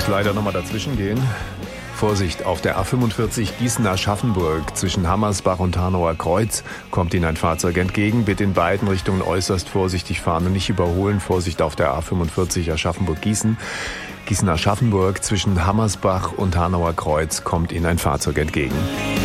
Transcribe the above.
muss leider nochmal dazwischen gehen. Vorsicht, auf der A45 Gießen-Aschaffenburg zwischen Hammersbach und Hanauer Kreuz kommt Ihnen ein Fahrzeug entgegen. Bitte in beiden Richtungen äußerst vorsichtig fahren und nicht überholen. Vorsicht auf der A45 Aschaffenburg-Gießen. Gießen-Aschaffenburg zwischen Hammersbach und Hanauer Kreuz kommt Ihnen ein Fahrzeug entgegen.